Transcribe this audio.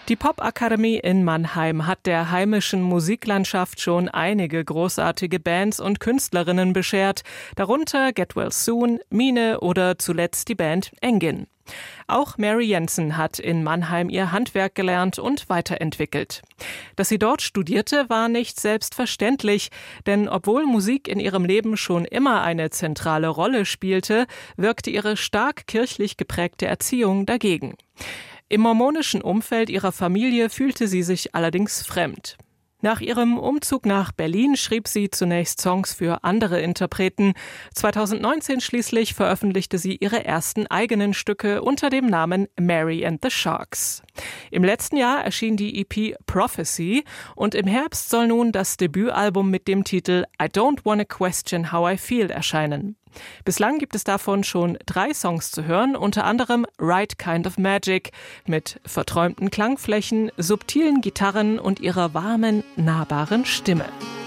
Die Popakademie in Mannheim hat der heimischen Musiklandschaft schon einige großartige Bands und Künstlerinnen beschert, darunter Get Well Soon, Mine oder zuletzt die Band Engin. Auch Mary Jensen hat in Mannheim ihr Handwerk gelernt und weiterentwickelt. Dass sie dort studierte, war nicht selbstverständlich, denn obwohl Musik in ihrem Leben schon immer eine zentrale Rolle spielte, wirkte ihre stark kirchlich geprägte Erziehung dagegen. Im mormonischen Umfeld ihrer Familie fühlte sie sich allerdings fremd. Nach ihrem Umzug nach Berlin schrieb sie zunächst Songs für andere Interpreten. 2019 schließlich veröffentlichte sie ihre ersten eigenen Stücke unter dem Namen Mary and the Sharks. Im letzten Jahr erschien die EP Prophecy und im Herbst soll nun das Debütalbum mit dem Titel I Don't Wanna Question How I Feel erscheinen. Bislang gibt es davon schon 3 Songs zu hören, unter anderem Right Kind of Magic mit verträumten Klangflächen, subtilen Gitarren und ihrer warmen, nahbaren Stimme.